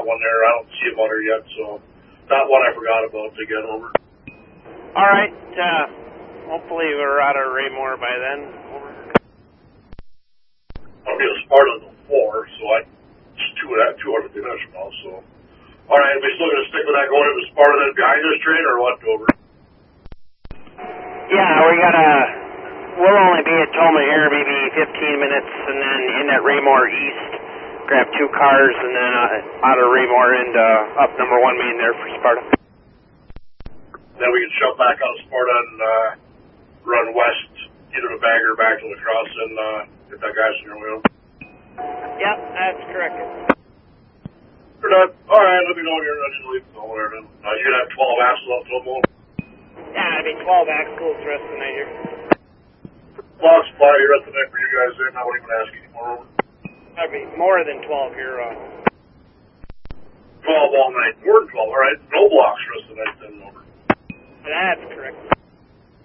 one there. I don't see him on her yet, so that one I forgot about to get over. All right. Hopefully we're out of Raymore by then. Over. I'll be a Sparta until 4, so it's 200 minutes from now. So, all right, are we still going to stick with that going into Sparta then behind this train, or what, Dover? Yeah, we'll only be at Toma here maybe 15 minutes, and then in at Raymore East, grab 2 cars, and then out of Raymore into up number 1 main there for Sparta. Then we can shove back out of Sparta and run west, either to Bagger back to La Crosse, and get that guy in your wheel. Yep, that's correct. We're done. All right, let me know when you're ready to leave somewhere. Then you're gonna have 12 axles on Tomo. Yeah, I mean 12 axles the rest of the night here. Long supply here at the night for you guys. Then I won't even ask anymore. That'd be more than 12 here. 12 all night. More than 12. All right, no blocks for us tonight. Then over. That's correct.